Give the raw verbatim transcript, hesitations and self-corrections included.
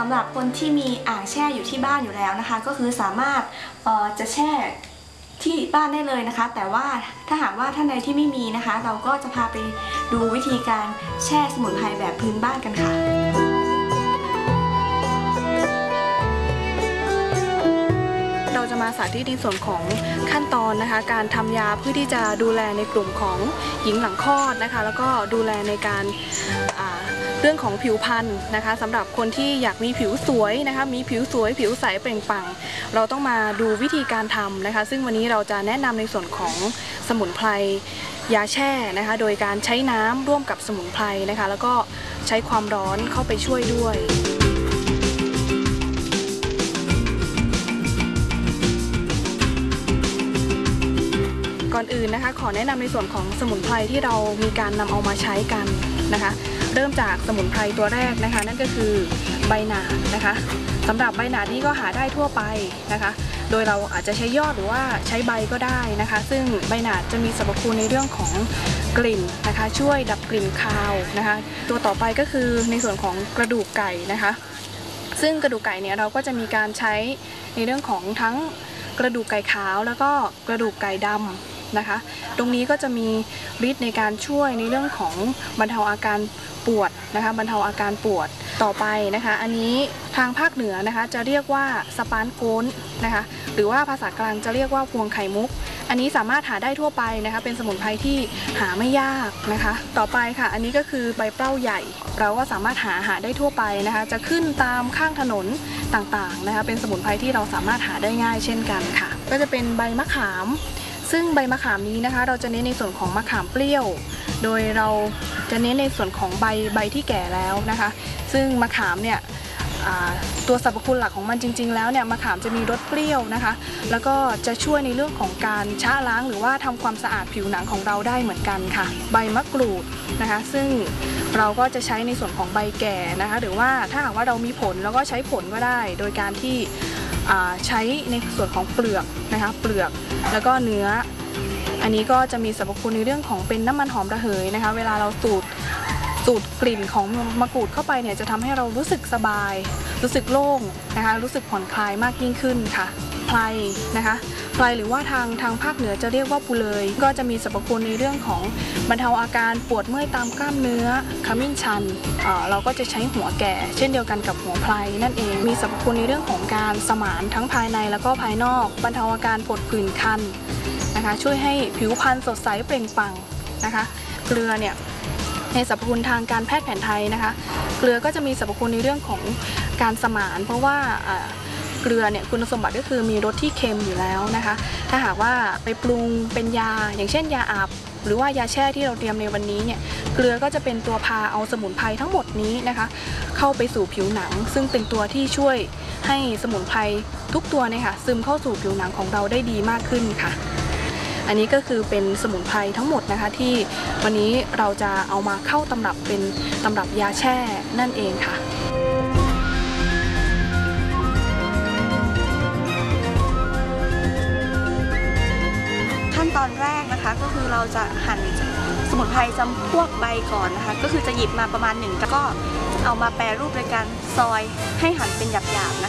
ำหรับคนที่มีอ่างแช่อยู่ที่บ้านอยู่แล้วนะคะก็คือสามารถเอ่อจะแช่ที่บ้านได้เลยนะคะแต่ว่าถ้าหากว่าท่านใดที่ไม่มีนะคะเราก็จะพาไปดูวิธีการแช่สมุนไพรแบบพื้นบ้านกันค่ะเราจะมาสาธิตในส่วนของขั้นตอนนะคะการทำยาเพื่อที่จะดูแลในกลุ่มของหญิงหลังคลอดนะคะแล้วก็ดูแลในการเรื่องของผิวพรรณนะคะสำหรับคนที่อยากมีผิวสวยนะคะมีผิวสวยผิวใสเปล่งปลั่งเราต้องมาดูวิธีการทำนะคะซึ่งวันนี้เราจะแนะนำในส่วนของสมุนไพรยาแช่นะคะโดยการใช้น้ำร่วมกับสมุนไพรนะคะแล้วก็ใช้ความร้อนเข้าไปช่วยด้วยก่อนอื่นนะคะขอแนะนำในส่วนของสมุนไพรที่เรามีการนำเอามาใช้กันนะคะเริ่มจากสมุนไพรตัวแรกนะคะนั่นก็คือใบหนาดนะคะสำหรับใบหนาดนี้ก็หาได้ทั่วไปนะคะโดยเราอาจจะใช้ยอดหรือว่าใช้ใบก็ได้นะคะซึ่งใบหนาดจะมีสรรพคุณในเรื่องของกลิ่นนะคะช่วยดับกลิ่นคาวนะคะตัวต่อไปก็คือในส่วนของกระดูกไก่นะคะซึ่งกระดูกไก่เนี่ยเราก็จะมีการใช้ในเรื่องของทั้งกระดูกไก่ขาวแล้วก็กระดูกไก่ดำนะคะตรงนี้ก็จะมีฤทธิ์ในการช่วยในเรื่องของบรรเทาอาการปวดนะคะบรรเทาอาการปวดต่อไปนะคะอันนี้ทางภาคเหนือนะคะจะเรียกว่าสปานโกนนะคะหรือว่าภาษากลางจะเรียกว่าพวงไข่มุกอันนี้สามารถหาได้ทั่วไปนะคะเป็นสมุนไพรที่หาไม่ยากนะคะต่อไปค่ะอันนี้ก็คือใบเปล้าใหญ่เราก็สามารถหาหาได้ทั่วไปนะคะจะขึ้นตามข้างถนนต่างๆนะคะเป็นสมุนไพรที่เราสามารถหาได้ง่ายเช่นกันค่ะก็จะเป็นใบมะขามซึ่งใบมะขามนี้นะคะเราจะเน้นในส่วนของมะขามเปรี้ยวโดยเราจะเน้นในส่วนของใบใบที่แก่แล้วนะคะซึ่งมะขามเนี่ยตัวสรรพคุณหลักของมันจริงๆแล้วเนี่ยมะขามจะมีรสเปรี้ยวนะคะแล้วก็จะช่วยในเรื่องของการชะล้างหรือว่าทำความสะอาดผิวหนังของเราได้เหมือนกันค่ะใบมะกรูดนะคะซึ่งเราก็จะใช้ในส่วนของใบแก่นะคะหรือว่าถ้าหากว่าเรามีผลเราก็ใช้ผลก็ได้โดยการที่ใช้ในส่วนของเปลือกนะคะเปลือกแล้วก็เนื้ออันนี้ก็จะมีสรรพคุณในเรื่องของเป็นน้ำมันหอมระเหยนะคะเวลาเราสูดสูดกลิ่นของมะกรูดเข้าไปเนี่ยจะทำให้เรารู้สึกสบายรู้สึกโล่งนะคะรู้สึกผ่อนคลายมากยิ่งขึ้นค่ะไพรนะคะไพรหรือว่าทางทางภาคเหนือจะเรียกว่าปูเลยก็จะมีสรรพคุณในเรื่องของบรรเทาอาการปวดเมื่อยตามกล้ามเนื้อขมิ้นชัน เอ่อ เราก็จะใช้หัวแก่เช่นเดียวกันกับหัวไพรนั่นเองมีสรรพคุณในเรื่องของการสมานทั้งภายในแล้วก็ภายนอกบรรเทาอาการปวดผื่นคันนะคะช่วยให้ผิวพรรณสดใสเปล่งปลั่งนะคะเกลือเนี่ยในสรรพคุณทางการแพทย์แผนไทยนะคะเกลือก็จะมีสรรพคุณในเรื่องของการสมานเพราะว่าเกลือเนี่ยคุณสมบัติก็คือมีรสที่เค็มอยู่แล้วนะคะถ้าหากว่าไปปรุงเป็นยาอย่างเช่นยาอาบหรือว่ายาแช่ที่เราเตรียมในวันนี้เนี่ยเกลือก็จะเป็นตัวพาเอาสมุนไพรทั้งหมดนี้นะคะเข้าไปสู่ผิวหนังซึ่งเป็นตัวที่ช่วยให้สมุนไพรทุกตัวเนี่ยค่ะซึมเข้าสู่ผิวหนังของเราได้ดีมากขึ้นค่ะอันนี้ก็คือเป็นสมุนไพรทั้งหมดนะคะที่วันนี้เราจะเอามาเข้าตำรับเป็นตำรับยาแช่นั่นเองค่ะขั้นตอนแรกนะคะก็คือเราจะหั่นสมุนไพรจำพวกใบก่อนนะคะก็คือจะหยิบมาประมาณหนึ่งแล้วก็เอามาแปรรูปโดยการซอยให้หั่นเป็นหยาบๆนะคะ